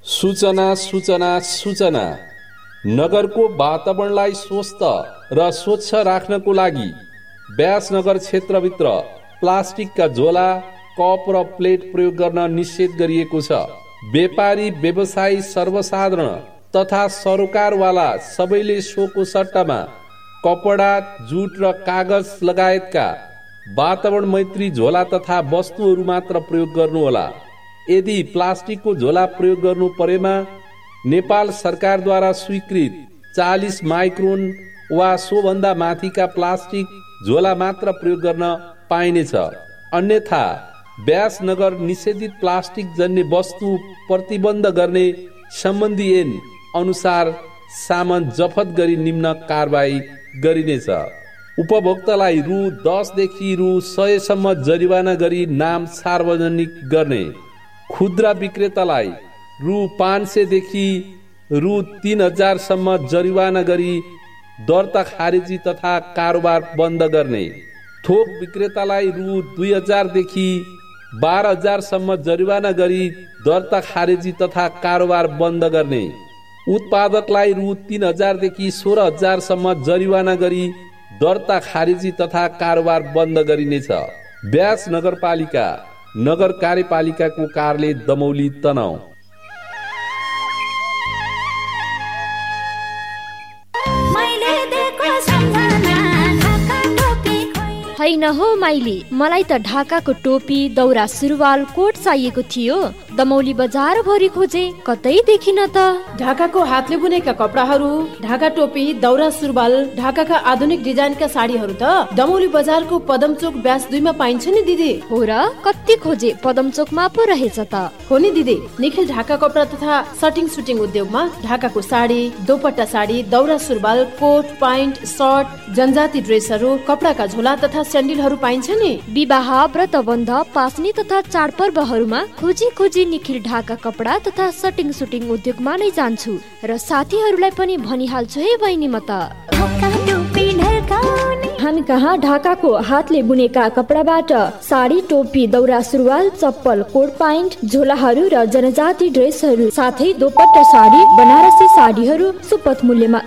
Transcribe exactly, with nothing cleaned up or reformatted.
सूचना सूचना सूचना नगरको वातावरणलाई स्वस्थ र स्वच्छ राख्नको लागि व्यासनगर क्षेत्रभित्र प्लास्टिकका झोला, कप र प्लेट प्रयोग गर्न निषेध गरिएको छ। व्यापारी, व्यवसायी, सर्वसाधारण तथा सरोकारवाला सबैले सोको सट्टामा कपडा, जुट र कागज लगायतका वातावरण मैत्री झोला तथा वस्तुहरू मात्र प्रयोग गर्नुहोला। यदि प्लास्टिकको झोला प्रयोग गर्नु परेमा नेपाल सरकारद्वारा स्वीकृत चालीस माइक्रोन वा सोभन्दा माथिका प्लास्टिक झोला मात्र प्रयोग गर्न पाइनेछ। अन्यथा व्यासनगर निषेधित प्लास्टिक जन्य वस्तु प्रतिबन्ध गर्ने सम्बन्धी ऐन अनुसार सामान जफत गरी निम्न कारबाही गरिनेछ। उपभोक्तालाई रु दसदेखि रु सयसम्म जरिवाना गरी नाम सार्वजनिक गर्ने, खुद्रा विक्रेतालाई रु पाँच सयदेखि रु तीन हजारसम्म जरिवाना गरी दर्ता खारेजी तथा कारोबार बन्द गर्ने, थोक विक्रेतालाई रु दुई हजारदेखि बाह्र हजारसम्म जरिवाना गरी दर्ता खारेजी तथा कारोबार बन्द गर्ने, उत्पादकलाई रु तीन हजारदेखि सोह्र हजारसम्म जरिवाना गरी दर्ता खारेजी तथा कारोबार बन्द गरिनेछ। व्यास नगरपालिका, नगर कार्यपालिकाको कार्यालय दमौली तनहुँ। हैन हो माइली, मलाई त ढाकाको टोपी, दौरा सुरुवाल, कोट चाहिएको थियो। दमौली बजार भरि खोजे, कतै देखिन त। ढाकाको हातले बुनेका कपडाहरू, ढाका टोपी, दौरा सुरुवाल, ढाकाका आधुनिक डिजाइनका साडीहरू त दमौली बजारको पदमचोक ब्यास दुईमा पाइन्छ नि दिदी। हो र, कति खोजे, पदमचोकमा पो रहेछ त। हो नि दिदी, निखिल ढाका कपडा तथा सटिङ सुटिङ उद्योगमा ढाकाको साडी, दोपट्टा साडी, दौरा सुरुवाल, कोट, प्यान्ट, सर्ट, जनजाति ड्रेसहरू, कपडाका झोला तथा स्यान्डलहरू पाइन्छ नि। विवाह, व्रतबन्ध, पासनी तथा चाडपर्वहरूमा खोजी खोजी निखिल ढाका कपडा तथा सटिङ सुटिङ उद्योगमा नै जान्छु र साथीहरूलाई पनि भनिहाल्छु है बहिनी म त। हामी कहाँ ढाकाको हातले बुनेका कपडाबाट साडी, टोपी, दौरा सुरुवाल, चप्पल, कोट प्यान्ट, झोलाहरू र जनजाति ड्रेसहरू साथै दोपट्टा साडी, बनारसी साडीहरू सुपथ मूल्यमा